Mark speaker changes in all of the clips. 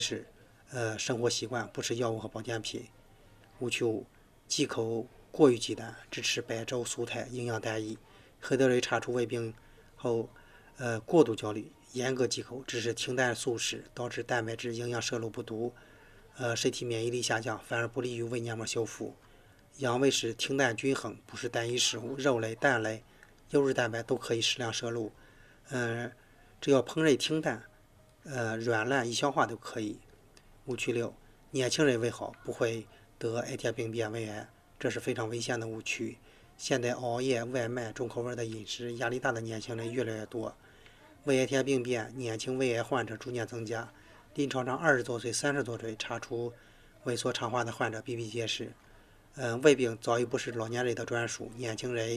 Speaker 1: 生活习惯，不吃药物和保健品。误区5，忌口过于忌惮，只吃白粥蔬菜，营养单一。很多人查出胃病后，过度焦虑，严格忌口，只是清淡素食，导致蛋白质营养摄入不足，身体免疫力下降，反而不利于胃黏膜修复。养胃是清淡均衡，不是单一食物，肉类、蛋类、优质蛋白都可以适量摄入。只要烹饪清淡，软烂易消化都可以。误区6，年轻人胃好，不会得癌天病变、胃癌，这是非常危险的误区。现在熬夜、外卖、重口味的饮食、压力大的年轻人越来越多，胃癌天病变、年轻胃癌患者逐年增加。临床上20多岁、30多岁查出萎缩肠化的患者比比皆是。胃病早已不是老年人的专属，年轻人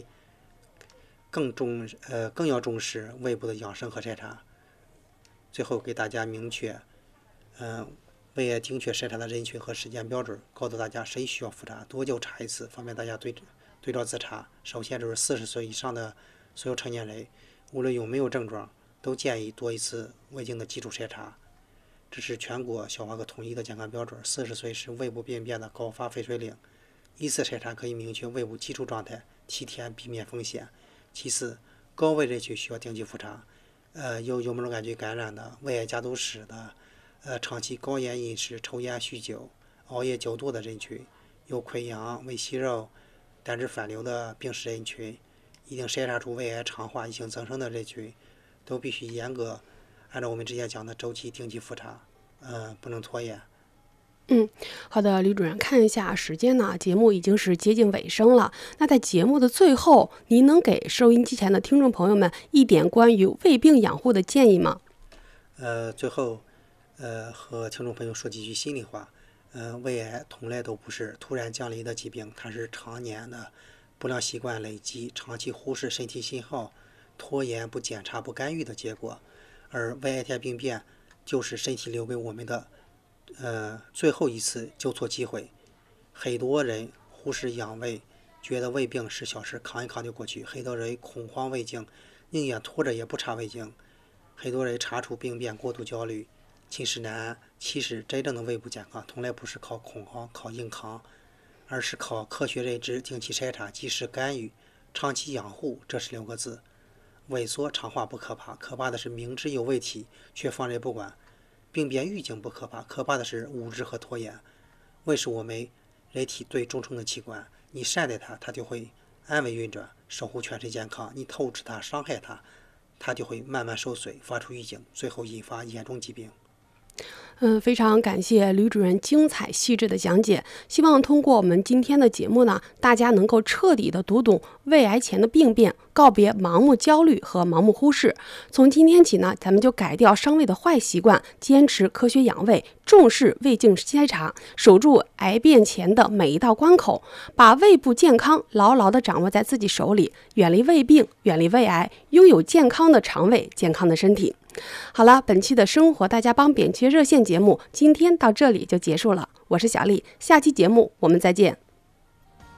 Speaker 1: 更要重视胃部的养生和筛查。最后给大家明确，胃癌精确筛查的人群和时间标准，告诉大家谁需要复查，多久查一次，方便大家对照自查。首先就是40岁以上的所有成年人，无论有没有症状，都建议多一次胃镜的基础筛查。这是全国消化科统一的健康标准。40岁是胃部病变的高发分水岭，一次筛查可以明确胃部基础状态，提前避免风险。其次，高危人群需要定期复查，有幽门螺杆菌感染的、胃癌家族史的、长期高盐饮食、抽烟酗酒、熬夜久坐的人群，有溃疡、胃息肉、胆汁反流的病史人群，已经筛查出胃癌肠化异性增生的人群，都必须严格按照我们之前讲的周期定期复查，不能拖延。
Speaker 2: 好的，吕主任，看一下时间呢，节目已经是接近尾声了。那在节目的最后，您能给收音机前的听众朋友们一点关于胃病养护的建议吗？
Speaker 1: 最后，和听众朋友说几句心里话。胃癌从来都不是突然降临的疾病，它是常年的不良习惯累积、长期忽视身体信号、拖延、不检查、不干预的结果。而胃癌天病变就是身体留给我们的最后一次纠错机会。很多人忽视养胃，觉得胃病是小事，扛一扛就过去。很多人恐慌胃镜，宁愿拖着也不查胃镜。很多人查出病变过度焦虑、寝食难安。其实真正的胃部健康从来不是靠恐慌、靠硬扛，而是靠科学认知、定期筛查、及时干预、长期养护，这是6个字。萎缩肠化不可怕，可怕的是明知有问题却放任不管。病变预警不可怕，可怕的是无知和拖延。胃是我们人体最忠诚的器官，你善待它，它就会安稳运转，守护全身健康；你透支它、伤害它，它就会慢慢受损，发出预警，最后引发严重疾病。
Speaker 2: 非常感谢吕主任精彩细致的讲解。希望通过我们今天的节目呢，大家能够彻底的读懂胃癌前的病变，告别盲目焦虑和盲目忽视。从今天起呢，咱们就改掉伤胃的坏习惯，坚持科学养胃，重视胃镜筛查，守住癌变前的每一道关口，把胃部健康牢牢地掌握在自己手里，远离胃病，远离胃癌，拥有健康的肠胃，健康的身体。好了，本期的生活大家帮扁鹊热线节目今天到这里就结束了。我是小丽，下期节目我们再见。